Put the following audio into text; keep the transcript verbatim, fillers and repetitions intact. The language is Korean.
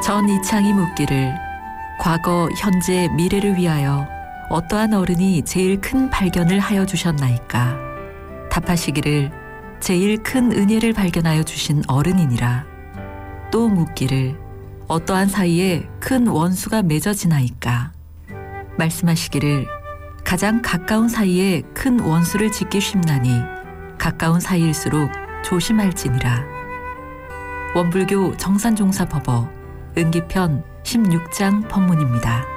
전이창이 묻기를 과거, 현재, 미래를 위하여 어떠한 어른이 제일 큰 발견을 하여 주셨나이까? 답하시기를 제일 큰 은혜를 발견하여 주신 어른이니라. 또 묻기를 어떠한 사이에 큰 원수가 맺어지나이까? 말씀하시기를 가장 가까운 사이에 큰 원수를 짓기 쉽나니 가까운 사이일수록 조심할지니라. 원불교 정산종사법어 은기편 십육 장 법문입니다.